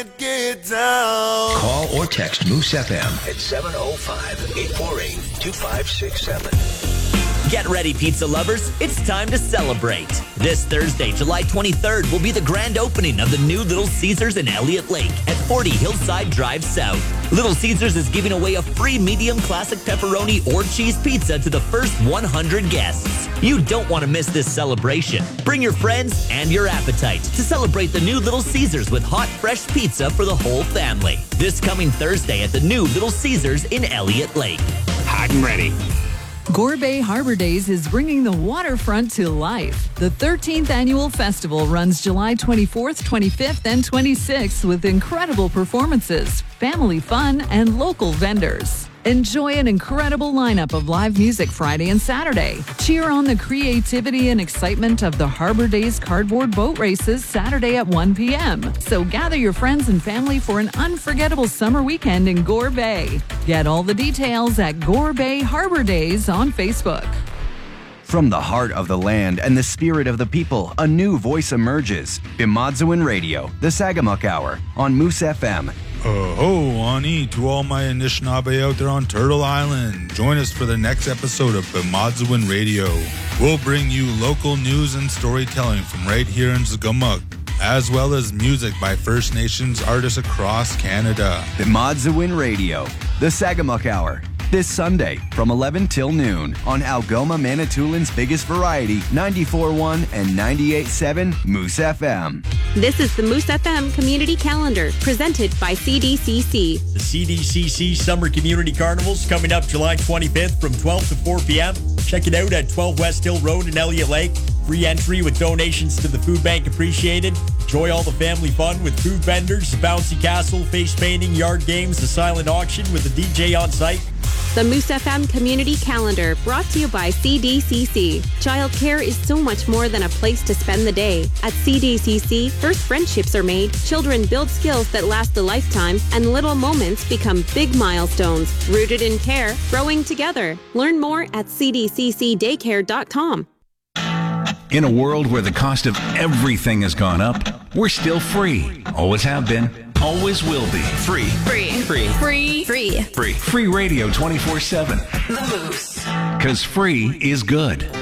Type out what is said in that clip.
Get down. Call or text Moose FM at 705-848-2567. Get ready, pizza lovers. It's time to celebrate. This Thursday, July 23rd, will be the grand opening of the new Little Caesars in Elliott Lake at 40 Hillside Drive South. Little Caesars is giving away a free medium classic pepperoni or cheese pizza to the first 100 guests. You don't want to miss this celebration. Bring your friends and your appetite to celebrate the new Little Caesars with hot, fresh pizza for the whole family. This coming Thursday at the new Little Caesars in Elliott Lake. Hot and ready. Gore Bay Harbor Days is bringing the waterfront to life. The 13th annual festival runs July 24th, 25th, and 26th with incredible performances, family fun, and local vendors. Enjoy an incredible lineup of live music Friday and Saturday. Cheer on the creativity and excitement of the Harbor Days cardboard boat races Saturday at 1 p.m. So gather your friends and family for an unforgettable summer weekend in Gore Bay. Get all the details at Gore Bay Harbor Days on Facebook. From the heart of the land and the spirit of the people, a new voice emerges. Bimadzewin Radio, the Sagamuk Hour on Moose FM. Ani to all my Anishinaabe out there on Turtle Island. Join us for the next episode of Bimadzewin Radio. We'll bring you local news and storytelling from right here in Sagamuk, as well as music by First Nations artists across Canada. Bimadzewin Radio, the Sagamuk Hour. This Sunday from 11 till noon on Algoma Manitoulин's biggest variety, 94.1 and 98.7 Moose FM. This is the Moose FM Community Calendar, presented by CDCC. The CDCC Summer Community Carnival's coming up July 25th from 12 to 4 p.m. Check it out at 12 West Hill Road in Elliott Lake. Free entry with donations to the food bank appreciated. Enjoy all the family fun with food vendors, bouncy castle, face painting, yard games, a silent auction with a DJ on site. The Moose FM Community Calendar, brought to you by CDCC. Childcare is so much more than a place to spend the day. At CDCC, first friendships are made, children build skills that last a lifetime, and little moments become big milestones. Rooted in care, growing together. Learn more at cdccdaycare.com. In a world where the cost of everything has gone up, we're still free. Always have been. Always will be. Free. Free. Free. Free. Free. Free. Free radio 24/7. The Moose. Because free is good.